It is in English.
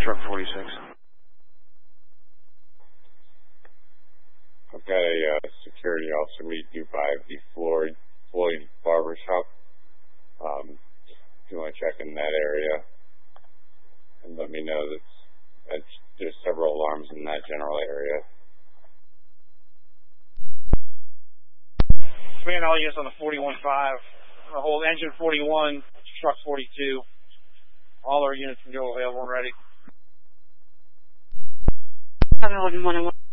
truck 46. I've got a security officer meet you by the Floyd Barber Shop. If you want to check in that area and let me know that there's several alarms in that general area. Command all units on the 41-5. Hold engine 41, truck 42. All our units can go available and ready. 711.